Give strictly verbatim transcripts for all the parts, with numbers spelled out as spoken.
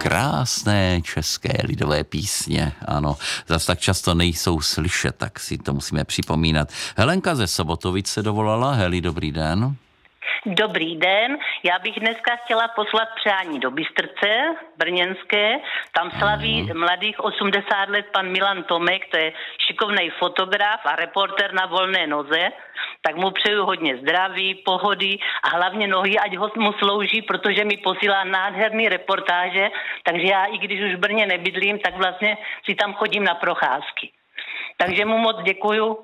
Krásné české lidové písně, ano. Zas tak často nejsou slyšet, tak si to musíme připomínat. Helenka ze Sobotovic se dovolala. Heli, dobrý den. Dobrý den, já bych dneska chtěla poslat přání do Bystrce brněnské. Tam slaví mm. mladých osmdesát let pan Milan Tomek, to je šikovný fotograf a reportér na volné noze. Tak mu přeju hodně zdraví, pohody a hlavně nohy, ať ho mu slouží, protože mi posílá nádherný reportáže, takže já, i když už v Brně nebydlím, tak vlastně si tam chodím na procházky. Takže mu moc děkuju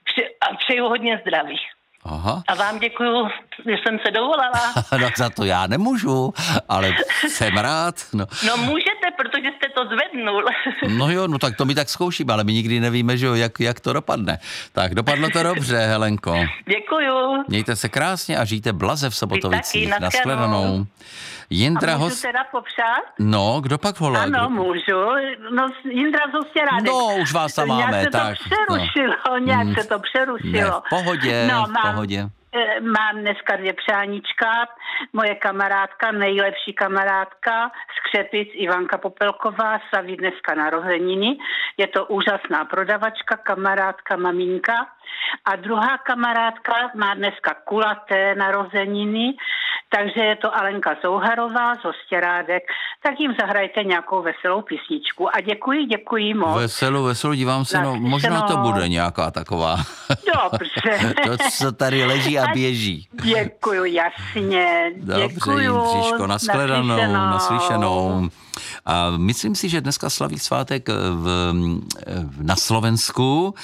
a přeju hodně zdraví. Aha. A vám děkuju, že jsem se dovolala. No za to já nemůžu, ale jsem rád. No, no můžete, protože jste to zvednul. No jo, no tak to my tak zkoušíme, ale my nikdy nevíme, že jo, jak, jak to dopadne. Tak dopadlo to dobře, Helenko. Děkuju. Mějte se krásně a žijte blaze v Sobotovicích. Taky, nashledanou. Jindra a můžu host... teda popřát? No, kdo pak volá? Ano, kdo... můžu. No, Jindra z Ostěrádek. No, už vás tam máme. Nějak se tak, to přerušilo, no. nějak se to přerušilo. Ne, v pohodě, no, v mám, pohodě. Mám dneska dvě přáníčka. Moje kamarádka, nejlepší kamarádka z Křepic, Ivanka Popelková, slaví dneska narozeniny. Je to úžasná prodavačka, kamarádka, maminka. A druhá kamarádka má dneska kulaté narozeniny, takže je to Alenka Zouharová z Ostěrádek. Tak jim zahrajte nějakou veselou písničku. A děkuji, děkuji moc. Veselou, veselou, dívám se, no, možná to bude nějaká taková. Dobře. To, co tady leží a běží. Děkuju, jasně. Dobře, Děkuju. Jindřiško, nasledanou, naslyšenou. A myslím si, že dneska slaví svátek v, na Slovensku,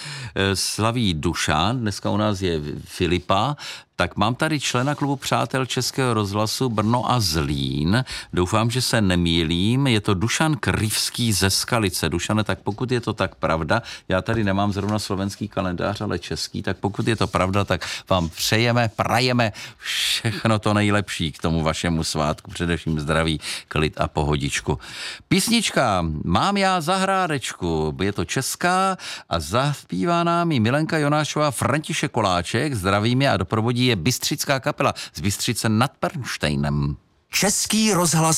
slaví Dušan, dneska u nás je Filipa, tak mám tady člena klubu přátel Českého rozhlasu Brno a Zlín. Doufám, že se nemýlím. Je to Dušan Krivský ze Skalice. Dušane, tak pokud je to tak pravda, já tady nemám zrovna slovenský kalendář, ale český, tak pokud je to pravda, tak vám přejeme, prajeme všechno to nejlepší k tomu vašemu svátku. Především zdraví, klid a pohodičku. Písnička Mám já zahrádečku. Je to česká a zaspívá nám i Milenka Jonášová, František Koláček. Zdravím je a doprovodí je bystřická kapela z Bystřice nad Pernštejnem. Český rozhlas